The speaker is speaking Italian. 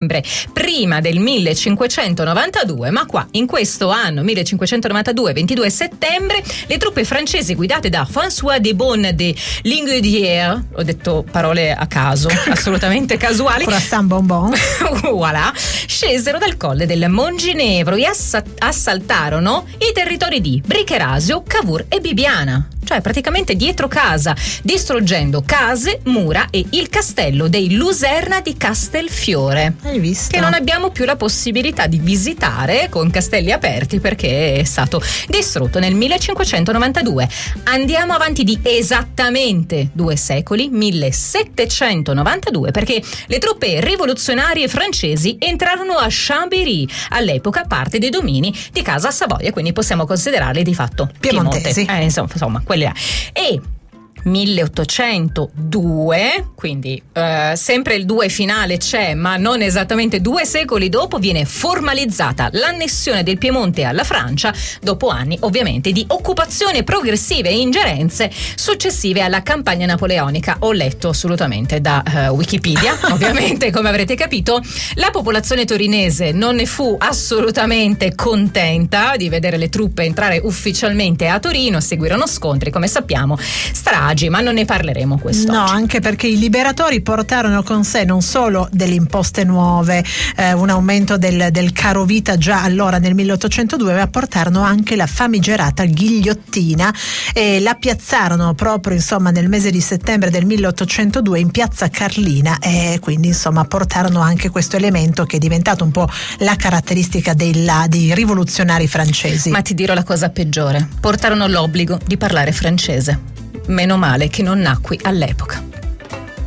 settembre, prima del 1592, ma qua in questo anno 1592, 22 settembre, le truppe francesi guidate da François de Bonne de Ligodier, ho detto parole a caso, assolutamente casuali, croissant bonbon, voilà, scesero dal colle del Monginevro e assaltarono i territori di Bricherasio, Cavour e Bibbiena, cioè praticamente dietro casa, distruggendo case, mura e il castello dei Luserna di Castelfiore. Hai visto? Che non abbiamo più la possibilità di visitare con castelli aperti perché è stato distrutto nel 1592. Andiamo avanti di esattamente 2 secoli, 1792, perché le truppe rivoluzionarie francesi entrarono a Chambéry, all'epoca parte dei domini di Casa Savoia, quindi possiamo considerarli di fatto piemontesi. Insomma, quelle là. E 1802, quindi sempre il 2 finale c'è, ma non esattamente 2 secoli dopo, viene formalizzata l'annessione del Piemonte alla Francia, dopo anni ovviamente di occupazione progressive e ingerenze successive alla campagna napoleonica. Ho letto assolutamente da Wikipedia, ovviamente, come avrete capito. La popolazione torinese non ne fu assolutamente contenta di vedere le truppe entrare ufficialmente a Torino, seguirono scontri, come sappiamo, stragi, ma non ne parleremo quest'oggi. No, anche perché i liberatori portarono con sé non solo delle imposte nuove, un aumento del caro vita già allora nel 1802, ma portarono anche la famigerata ghigliottina e la piazzarono proprio insomma nel mese di settembre del 1802 in piazza Carlina, e quindi insomma portarono anche questo elemento che è diventato un po' la caratteristica dei rivoluzionari francesi. Ma ti dirò la cosa peggiore: portarono l'obbligo di parlare francese. Meno male che non nacqui all'epoca.